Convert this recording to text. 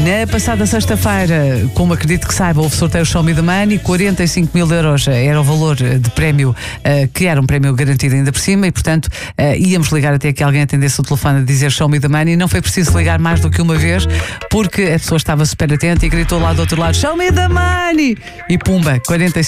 Na passada sexta-feira, como acredito que saiba, houve sorteio Show Me the Money, 45 mil euros era o valor de prémio, que era um prémio garantido ainda por cima, e portanto íamos ligar até que alguém atendesse o telefone a dizer Show Me the Money. Não foi preciso ligar mais do que uma vez, porque a pessoa estava super atenta e gritou lá do outro lado Show Me the Money! E pumba, 45